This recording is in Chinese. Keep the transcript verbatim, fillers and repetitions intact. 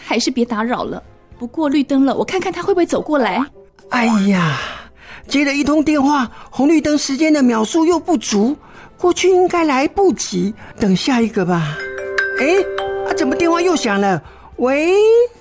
还是别打扰了。不过绿灯了，我看看他会不会走过来。 哎呀，接了一通电话，红绿灯时间的秒数又不足，过去应该来不及，等下一个吧。哎，啊，怎么电话又响了？喂，